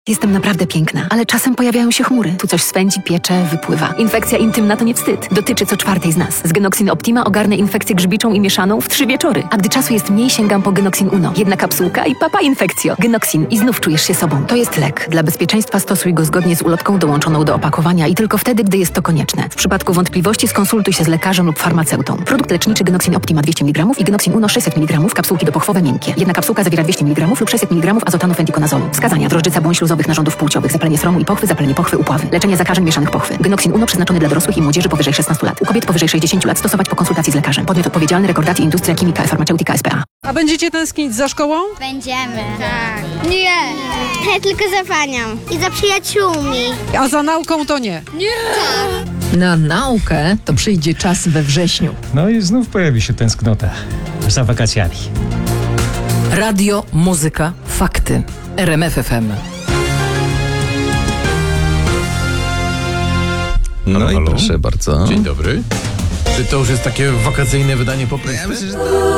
Jestem naprawdę piękna, ale czasem pojawiają się chmury. Tu coś swędzi, piecze, wypływa. Infekcja intymna to nie wstyd. Dotyczy co czwartej z nas. Z Genoxin Optima ogarnę infekcję grzybiczą i mieszaną w 3 wieczory. A gdy czasu jest mniej, sięgam po Genoxin Uno. Jedna kapsułka i papa infekcjo. Genoxin i znów czujesz się sobą. To jest lek. Dla bezpieczeństwa stosuj go zgodnie z ulotką dołączoną do opakowania i tylko wtedy, gdy jest to konieczne. W przypadku wątpliwości skonsultuj się z lekarzem lub farmaceutą. Produkt leczniczy Genoxin Optima 200 mg i Genoxin Uno 600 mg, kapsułki dopochwowe miękkie. Jedna kapsułka zawiera 200 mg lub 600 mg azotanu fentikonazolu. Wskazania: drożdżyca błąd śluzowych narządów płciowych, zapalenie sromu i pochwy, zapalenie pochwy, upławy. Leczenie zakażeń mieszanych pochwy. Genoxin Uno przeznaczony dla dorosłych i młodzieży powyżej 16 lat. U kobiet powyżej 60 lat stosować po konsultacji z lekarzem. Podmiot odpowiedzialny: Rekordacji Industria Chimica i Farmaceutika S.p.A. A będziecie tęsknić za szkołą? Będziemy. Tak. Nie. Ja tylko za panią. I za przyjaciółmi. A za nauką to nie? Na naukę to przyjdzie czas we wrześniu. No i znów pojawi się tęsknota za wakacjami. Radio, muzyka, fakty. RMF FM. No i halo. proszę bardzo. Dzień dobry. Czy to już jest takie wakacyjne wydanie po prostu?